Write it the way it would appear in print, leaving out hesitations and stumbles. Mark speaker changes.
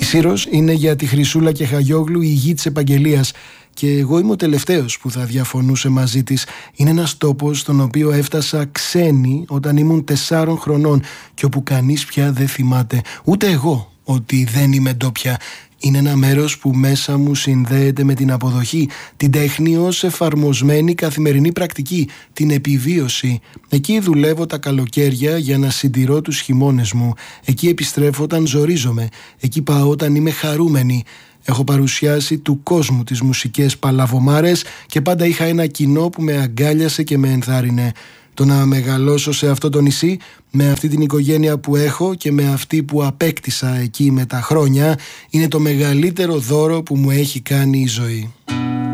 Speaker 1: Σύρος είναι για τη Χρυσούλα και Χαγιόγλου η γη της επαγγελίας και εγώ είμαι ο τελευταίος που θα διαφωνούσε μαζί της. Είναι ένας τόπος στον οποίο έφτασα ξένη όταν ήμουν 4 χρονών και όπου κανείς πια δεν θυμάται, ούτε εγώ, ότι δεν είμαι ντόπια. Είναι ένα μέρος που μέσα μου συνδέεται με την αποδοχή, την τέχνη ως εφαρμοσμένη καθημερινή πρακτική, την επιβίωση. Εκεί δουλεύω τα καλοκαίρια για να συντηρώ τους χειμώνες μου. Εκεί επιστρέφω όταν ζορίζομαι. Εκεί πάω όταν είμαι χαρούμενη. Έχω παρουσιάσει του κόσμου τις μουσικές παλαβομάρες και πάντα είχα ένα κοινό που με αγκάλιασε και με ενθάρρυνε. Το να μεγαλώσω σε αυτό το νησί, με αυτή την οικογένεια που έχω και με αυτή που απέκτησα εκεί με τα χρόνια, είναι το μεγαλύτερο δώρο που μου έχει κάνει η ζωή.